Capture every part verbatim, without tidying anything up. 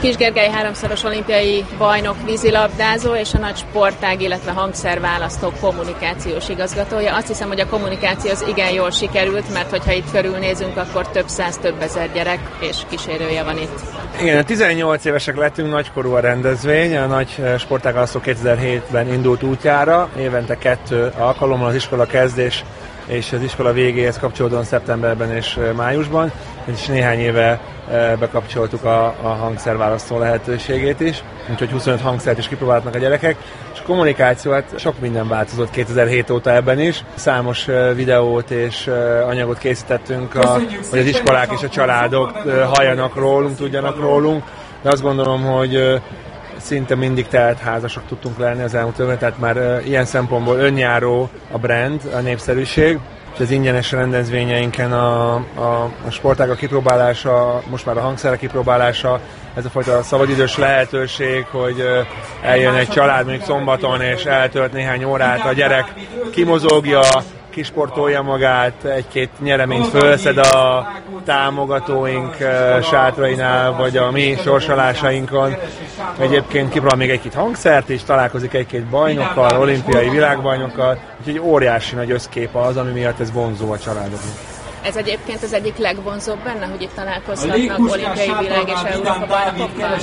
Kis Gergely háromszoros olimpiai bajnok vízilabdázó és a nagy sportág, illetve hangszerválasztó kommunikációs igazgatója. Azt hiszem, hogy a kommunikáció az igen jól sikerült, mert hogyha itt körülnézünk, akkor több száz, több ezer gyerek és kísérője van itt. Igen, tizennyolc évesek lettünk, nagykorú a rendezvény, a nagy sportágválasztó kétezer-hétben indult útjára, évente kettő alkalommal az iskola kezdés és az iskola végéhez kapcsolódóan szeptemberben és májusban, és néhány éve bekapcsoltuk a, a hangszerválasztó lehetőségét is, úgyhogy huszonöt hangszert is kipróbáltak a gyerekek, és a kommunikáció, hát sok minden változott kétezer-hét óta ebben is. Számos videót és anyagot készítettünk, a, hogy az iskolák és a családok halljanak rólunk, tudjanak rólunk, de azt gondolom, hogy szinte mindig teltházasok tudtunk lenni az elmúlt évben, tehát már uh, ilyen szempontból önjáró a brand, a népszerűség, és az ingyenes rendezvényeinken a, a, a sportágak kipróbálása, most már a hangszerek kipróbálása, ez a fajta szabadidős lehetőség, hogy uh, eljön egy család mondjuk szombaton, és eltölt néhány órát, a gyerek kimozogja, kisportolja magát, egy-két nyereményt fölszed a támogatóink sátrainál, vagy a mi sorsolásainkon. Egyébként kipróbál még egy-két hangszert is, találkozik egy-két bajnokkal, olimpiai világbajnokkal, úgyhogy óriási nagy összkép az, ami miatt ez vonzó a családoknak. Ez egyébként az egyik legvonzóbb benne, hogy itt találkozhatnak olimpiai világ és Európa bajnokokkal?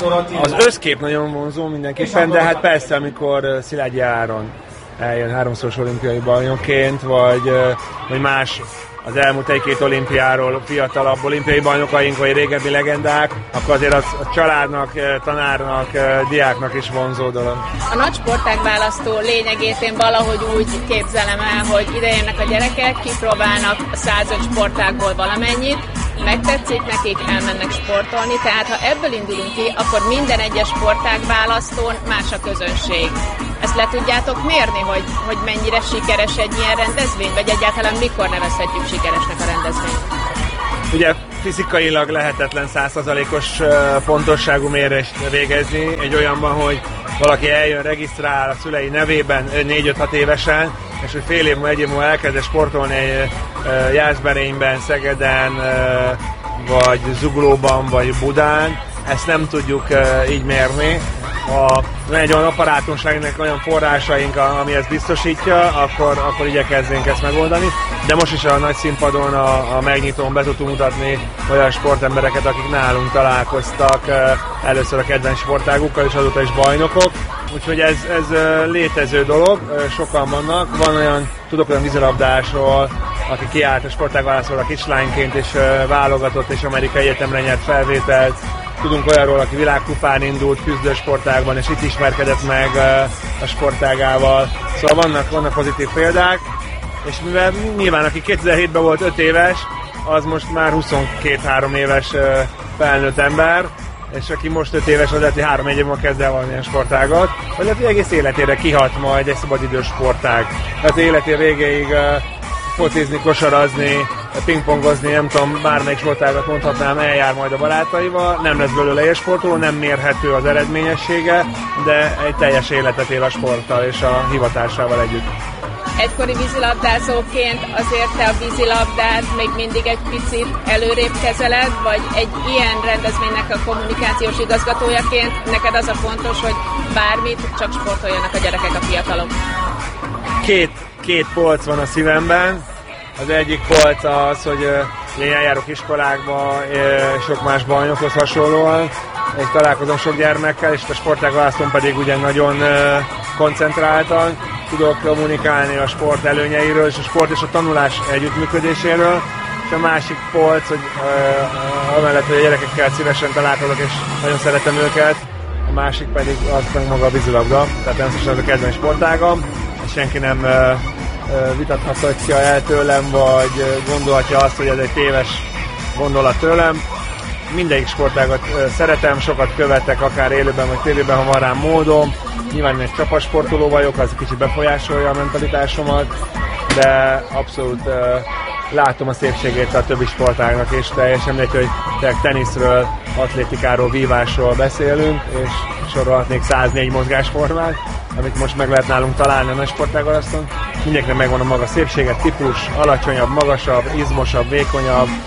Az összkép nagyon vonzó mindenképpen, de hát persze, amikor Szilágyi Áron eljön háromszoros olimpiai bajnokként, vagy, vagy más az elmúlt egy-két olimpiáról fiatalabb olimpiai bajnokaink, vagy régebbi legendák, akkor azért az a családnak, tanárnak, diáknak is vonzó dolog. A nagy sportágválasztó lényegét én valahogy úgy képzelem el, hogy ide jönnek a gyerekek, kipróbálnak a százöt sportágból valamennyit, megtetszik nekik, elmennek sportolni, tehát ha ebből indulunk ki, akkor minden egyes sportágválasztón más a közönség. Ezt le tudjátok mérni, hogy, hogy mennyire sikeres egy ilyen rendezvény, vagy egyáltalán mikor nevezhetjük sikeresnek a rendezvényt? Ugye fizikailag lehetetlen száz százalékos pontosságú mérést végezni egy olyanban, hogy valaki eljön, regisztrál a szülei nevében négy-öt-hat évesen, és hogy fél év múlva, egy év múlva elkezd sportolni Jászberényben, Szegeden, vagy Zuglóban, vagy Budán. Ezt nem tudjuk így mérni. Ha van egy olyan apparátunknak, olyan forrásaink, ami ezt biztosítja, akkor, akkor igyekezzünk ezt megoldani. De most is a nagy színpadon, a, a megnyitón be tudtunk mutatni olyan sportembereket, akik nálunk találkoztak először a kedvenc sportágukkal, és azóta is bajnokok. Úgyhogy ez, ez létező dolog, sokan vannak. Van olyan, tudok olyan vízilabdásról, aki kiállt a sportágválasztóra kislányként, és válogatott, és amerikai egyetemre nyert felvételt. Tudunk olyanról, aki világkupán indult küzdősportágban, és itt ismerkedett meg a sportágával. Szóval vannak, vannak pozitív példák, és mivel nyilván aki kétezer-hétben volt öt éves, az most már huszonkét-három éves felnőtt ember, és aki most öt éves, az lehet, hogy három-négy év múlva kezd el valamilyen sportágat, vagy lehet, hogy egész életére kihat majd egy szabadidős sportág. Tehát életé végéig focizni, kosarazni, pingpongozni, nem tudom, bármelyik sportágat mondhatnám, eljár majd a barátaival, nem lesz belőle élsportoló, nem mérhető az eredményessége, de egy teljes életet él a sporttal és a hivatásával együtt. Egykori vízilabdázóként azért te a vízilabdát még mindig egy picit előrébb kezeled, vagy egy ilyen rendezvénynek a kommunikációs igazgatójaként neked az a fontos, hogy bármit, csak sportoljanak a gyerekek, a fiatalok? Két, két polc van a szívemben. Az egyik polc az, hogy én eljárok iskolákba, sok más bajnokhoz hasonlóan, és találkozom sok gyermekkel, és a sportágválasztón pedig ugye nagyon koncentráltan tudok kommunikálni a sport előnyeiről, és a sport és a tanulás együttműködéséről. És a másik polc, hogy uh, amellett, hogy a gyerekekkel szívesen találkozok, és nagyon szeretem őket, a másik pedig az meg maga a vízilabda, tehát természetesen ez a kedvenc sportágam, és senki nem uh, uh, vitathatja el tőlem, vagy gondolhatja azt, hogy ez egy téves gondolat tőlem. Mindegyik sportágat uh, szeretem, sokat követek, akár élőben vagy tévében, ha van rám módom. Nyilván egy csapatsportoló vagyok, az kicsit befolyásolja a mentalitásomat, de abszolút uh, látom a szépségét a többi sportágnak, és teljesen mindegy, hogy teniszről, atlétikáról, vívásról beszélünk, és sorolhatnék száznégy mozgásformát, amit most meg lehet nálunk találni a nagy sportágválasztón. Mindenkinek megvan a maga szépsége, típus, alacsonyabb, magasabb, izmosabb, vékonyabb,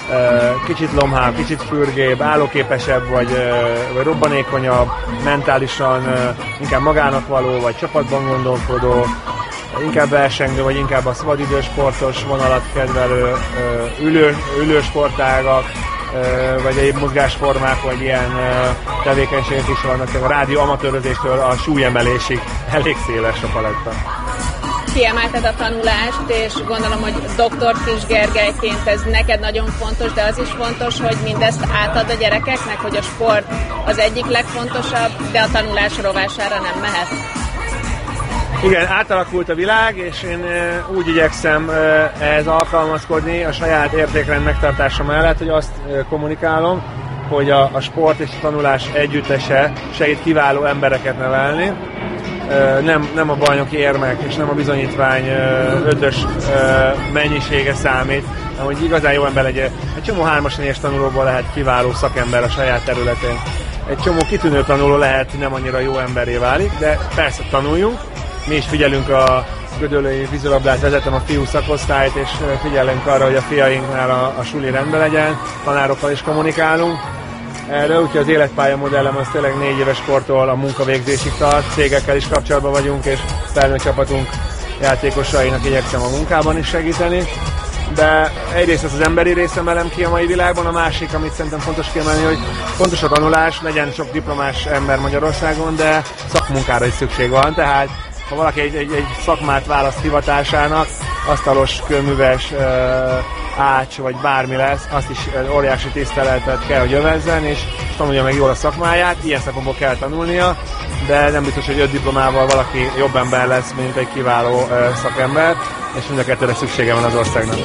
kicsit lomhább, kicsit fürgébb, állóképesebb, vagy, vagy robbanékonyabb, mentálisan inkább magának való, vagy csapatban gondolkodó, inkább versengő, vagy inkább a szabadidősportos vonalat kedvelő ülő, ülősportágak, vagy egyéb mozgásformák, vagy ilyen tevékenységek is vannak. A rádió amatőrözéstől a súlyemelésig elég széles a paletta. Kiemelted a tanulást, és gondolom, hogy doktor Kis Gergelyként ez neked nagyon fontos, de az is fontos, hogy mindezt átad a gyerekeknek, hogy a sport az egyik legfontosabb, de a tanulás rovására nem mehet. Igen, átalakult a világ, és én úgy igyekszem ehhez alkalmazkodni a saját értékrend megtartása mellett, hogy azt kommunikálom, hogy a, a sport és a tanulás együttese segít kiváló embereket nevelni. Nem, nem a bajnoki érmek és nem a bizonyítvány ötös mennyisége számít, hanem hogy igazán jó ember legyen. Egy csomó hármas négyes tanulóból lehet kiváló szakember a saját területén. Egy csomó kitűnő tanuló lehet nem annyira jó emberré válik, de persze tanuljunk. Mi is figyelünk a gödöllői vízilabdát, vezetem a fiú szakosztályt, és figyelünk arra, hogy a fiainknál a, a suli rendben legyen, tanárokkal is kommunikálunk erről, úgyhogy az életpálya modellem az tényleg négy éves kortól a munkavégzésig tart, cégekkel is kapcsolatban vagyunk, és felnőtt csapatunk játékosainak igyekszem a munkában is segíteni. De egyrészt ez az emberi része emelem ki a mai világban, a másik, amit szerintem fontos kiemelni, hogy fontos a tanulás, legyen sok diplomás ember Magyarországon, de szakmunkára is szükség van, tehát ha valaki egy, egy, egy szakmát választ hivatásának, asztalos, kőműves, ács vagy bármi lesz, azt is óriási tiszteletet kell, hogy övezzen, és tanulja meg jól a szakmáját, ilyen szempontból kell tanulnia, de nem biztos, hogy öt diplomával valaki jobb ember lesz, mint egy kiváló szakember, és mind a kettőre szüksége van az országnak.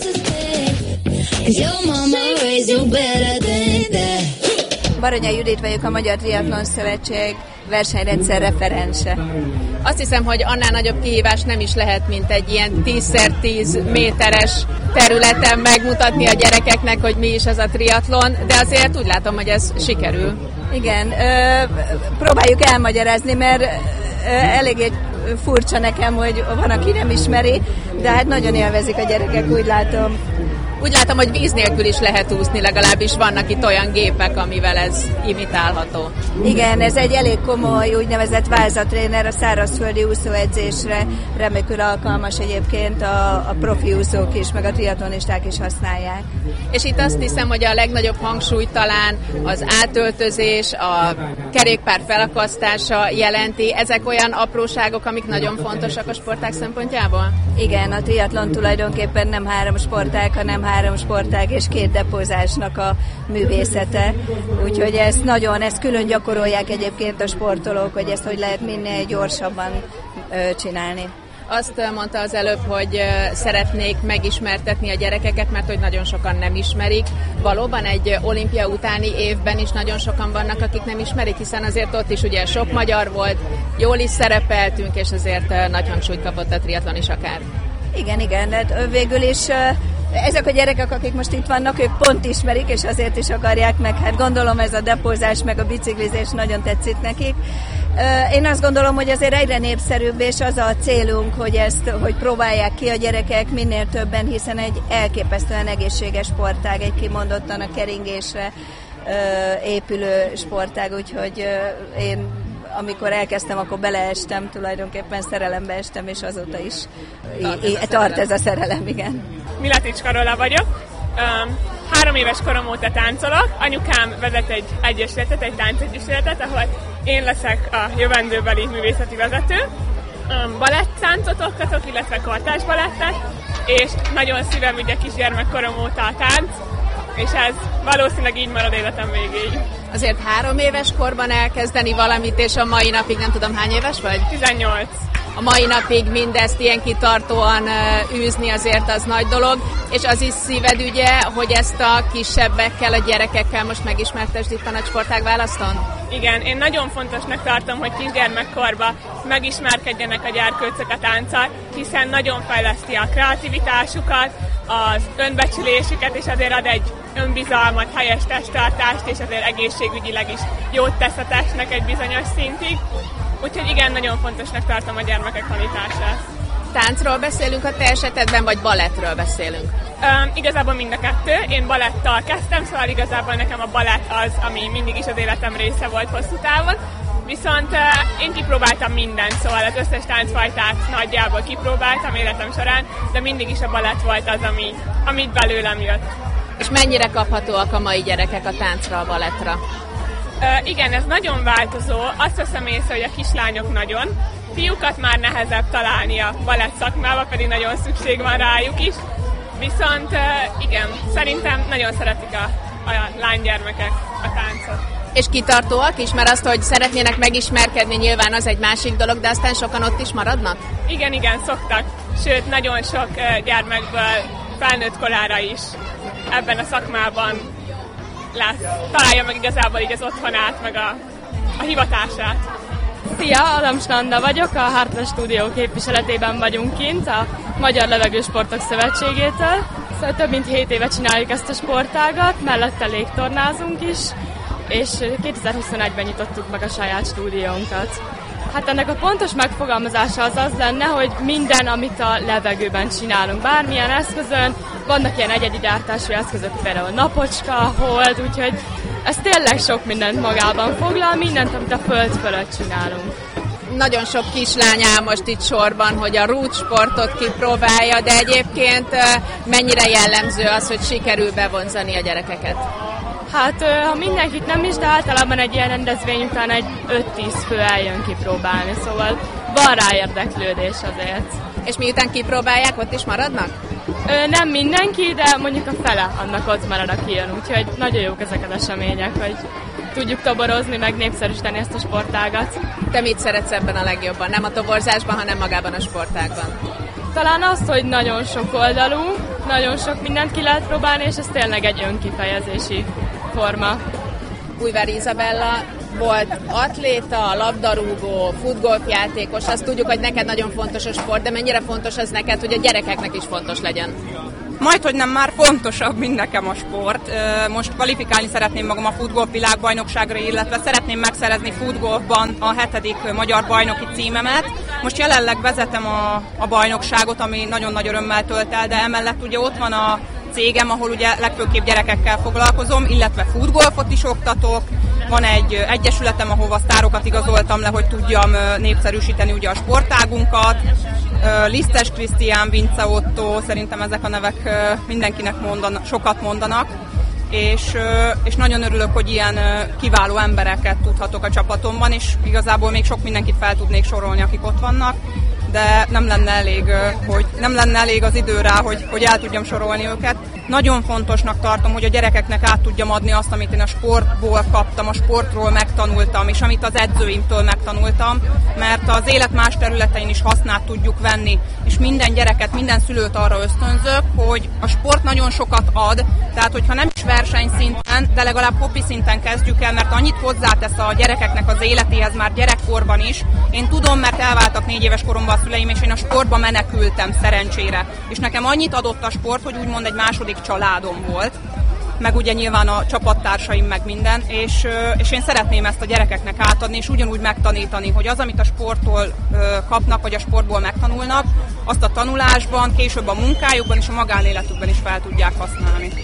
Baranya Judit vagyok, a Magyar Triatlon Szövetség versenyrendszer referense. Azt hiszem, hogy annál nagyobb kihívás nem is lehet, mint egy ilyen tíz szer tíz méteres területen megmutatni a gyerekeknek, hogy mi is az a triatlon, de azért úgy látom, hogy ez sikerül. Igen, ö, próbáljuk elmagyarázni, mert ö, eléggé furcsa nekem, hogy van, aki nem ismeri, de hát nagyon élvezik a gyerekek, úgy látom. Úgy látom, hogy víz nélkül is lehet úszni, legalábbis vannak itt olyan gépek, amivel ez imitálható. Igen, ez egy elég komoly úgynevezett vázatréner a szárazföldi úszóedzésre, remekül alkalmas egyébként a, a profi úszók is, meg a triatlonisták is használják. És itt azt hiszem, hogy a legnagyobb hangsúly talán az átöltözés, a kerékpár felakasztása jelenti. Ezek olyan apróságok, amik nagyon fontosak a sportág szempontjából? Igen, a triatlon tulajdonképpen nem három sportág, hanem három sportág és két depózásnak a művészete. Úgyhogy ezt nagyon, ezt külön gyakorolják egyébként a sportolók, hogy ezt hogy lehet minél gyorsabban ö, csinálni. Azt mondta az előbb, hogy szeretnék megismertetni a gyerekeket, mert hogy nagyon sokan nem ismerik. Valóban egy olimpia utáni évben is nagyon sokan vannak, akik nem ismerik, hiszen azért ott is ugye sok magyar volt, jól is szerepeltünk, és azért nagy hangsúlyt kapott a triatlon is akár. Igen, igen, de végül is ezek a gyerekek, akik most itt vannak, ők pont ismerik, és azért is akarják meg. Hát gondolom ez a depózás, meg a biciklizés nagyon tetszik nekik. Én azt gondolom, hogy azért egyre népszerűbb, és az a célunk, hogy ezt, hogy próbálják ki a gyerekek minél többen, hiszen egy elképesztően egészséges sportág, egy kimondottan a keringésre épülő sportág, úgyhogy én amikor elkezdtem, akkor beleestem, tulajdonképpen szerelembe estem, és azóta is tart ez, í- tart ez a szerelem, igen. Milatics Karola vagyok. Um, három éves korom óta táncolok. Anyukám vezet egy egyesületet, egy táncegyesületet, ahol én leszek a jövendőbeli művészeti vezető. Um, balettáncot oktatok, illetve kortárs balettet, és nagyon szívem ugye kisgyermekkorom óta a tánc, és ez valószínűleg így marad életem végéig. Azért három éves korban elkezdeni valamit, és a mai napig nem tudom hány éves vagy? tizennyolc. A mai napig mindezt ilyen kitartóan uh, űzni azért az nagy dolog, és az is szíved ugye, hogy ezt a kisebbekkel, a gyerekekkel most megismertesd itt a nagy sportág választon? Igen, én nagyon fontosnak tartom, hogy kisgyermekkorban megismerkedjenek a gyerkőcök a tánccal, hiszen nagyon fejleszti a kreativitásukat, az önbecsülésüket, és azért ad egy önbizalmat, helyes testtartást, és azért egészségügyileg is jót tesz a testnek egy bizonyos szintig. Úgyhogy igen, nagyon fontosnak tartom a gyermekek tanítását. táncról beszélünk a te esetedben, vagy balettről beszélünk? Um, igazából mind a kettő. Én balettal kezdtem, szóval igazából nekem a balett az, ami mindig is az életem része volt hosszú távon. Viszont uh, én kipróbáltam mindent, szóval az összes táncfajtát nagyjából kipróbáltam életem során, de mindig is a balett volt az, ami, amit belőlem jött. És mennyire kaphatóak a mai gyerekek a táncra, a balettra? Uh, igen, ez nagyon változó. Azt veszem észre, hogy a kislányok nagyon. Fiúkat már nehezebb találni a balett szakmába, pedig nagyon szükség van rájuk is. Viszont uh, igen, szerintem nagyon szeretik a, a lánygyermekek a táncot. És kitartóak is, mert azt, hogy szeretnének megismerkedni, nyilván az egy másik dolog, de aztán sokan ott is maradnak? Igen, igen, szoktak. Sőt, nagyon sok uh, gyermekből felnőtt korára is ebben a szakmában lesz. Találja meg igazából így az otthonát, meg a, a hivatását. Szia, Adam Standa vagyok, a Heartless Studio képviseletében vagyunk kint, a Magyar Levegősportok Szövetségétől. Szóval több mint hét éve csináljuk ezt a sportágat, mellette légtornázunk is, és kétezer-huszonegyben nyitottuk meg a saját stúdiónkat. Hát ennek a pontos megfogalmazása az az lenne, hogy minden, amit a levegőben csinálunk, bármilyen eszközön, vannak ilyen egyedi gyártású eszközök, például napocska, hold, úgyhogy ez tényleg sok mindent magában foglal, mindent, amit a föld fölött csinálunk. Nagyon sok kislány áll most itt sorban, hogy a rút sportot kipróbálja, de egyébként mennyire jellemző az, hogy sikerül bevonzani a gyerekeket? Hát, ha mindenkit nem is, de általában egy ilyen rendezvény után egy öt-tíz fő eljön kipróbálni, szóval van rá érdeklődés azért. És miután kipróbálják, ott is maradnak? Ö, nem mindenki, de mondjuk a fele annak ott marad, aki jön, úgyhogy nagyon jók ezek az események, hogy tudjuk toborozni, meg népszerűsíteni ezt a sportágat. Te mit szeretsz ebben a legjobban? Nem a toborzásban, hanem magában a sportágban? Talán azt, hogy nagyon sok oldalú, nagyon sok mindent ki lehet próbálni, és ez tényleg egy önkifejezési forma. Újvári Izabella volt atléta, labdarúgó, futgolfjátékos, azt tudjuk, hogy neked nagyon fontos a sport, de mennyire fontos az neked, hogy a gyerekeknek is fontos legyen? Majdhogy nem, már fontosabb, mint nekem a sport. Most kvalifikálni szeretném magam a futgolf világbajnokságra, illetve szeretném megszerezni futgolfban a hetedik magyar bajnoki címemet. Most jelenleg vezetem a, a bajnokságot, ami nagyon nagy örömmel tölt el, de emellett ugye ott van a cégem, ahol ugye legfőképp gyerekekkel foglalkozom, illetve futgolfot is oktatok. Van egy egyesületem, ahova sztárokat igazoltam le, hogy tudjam népszerűsíteni ugye a sportágunkat. Lisztes Krisztián, Vince Otto, szerintem ezek a nevek mindenkinek mondanak, sokat mondanak. És, és nagyon örülök, hogy ilyen kiváló embereket tudhatok a csapatomban, és igazából még sok mindenkit fel tudnék sorolni, akik ott vannak, de nem lenne elég, hogy nem lenne elég az idő rá, hogy, hogy el tudjam sorolni őket. Nagyon fontosnak tartom, hogy a gyerekeknek át tudjam adni azt, amit én a sportból kaptam, a sportról megtanultam, és amit az edzőimtől megtanultam, mert az élet más területein is hasznát tudjuk venni, és minden gyereket, minden szülőt arra ösztönzök, hogy a sport nagyon sokat ad, tehát hogyha nem is versenyszinten, de legalább hobbi szinten kezdjük el, mert annyit hozzátesz a gyerekeknek az életéhez már gyerekkorban is. Én tudom, mert elváltak négy éves koromban a szüleim, és én a sportba menekültem szerencsére. És nekem annyit adott a sport, hogy úgymond egy második családom volt, meg ugye nyilván a csapattársaim, meg minden, és, és én szeretném ezt a gyerekeknek átadni, és ugyanúgy megtanítani, hogy az, amit a sporttól kapnak, vagy a sportból megtanulnak, azt a tanulásban, később a munkájukban és a magánéletükben is fel tudják használni.